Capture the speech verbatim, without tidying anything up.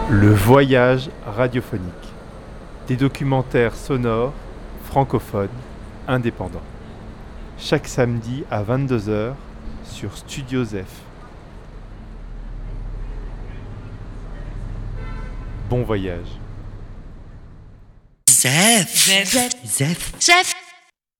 Le voyage radiophonique. Des documentaires sonores, francophones, indépendants. Chaque samedi à vingt-deux heures sur Studio Zef. Bon voyage. Zef. Zef. Zef. Zef.